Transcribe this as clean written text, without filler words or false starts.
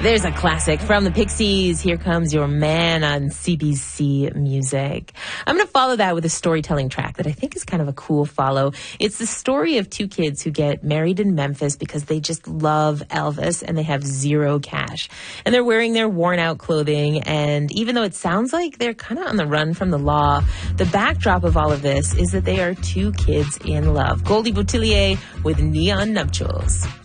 There's a classic from the Pixies. Here Comes Your Man on CBC Music. I'm going to follow that with a storytelling track that I think is kind of a cool follow. It's the story of two kids who get married in Memphis because they just love Elvis and they have zero cash. And they're wearing their worn out clothing. And even though it sounds like they're kind of on the run from the law, the backdrop of all of this is that they are two kids in love. Goldie Boutillier with Neon Nuptials.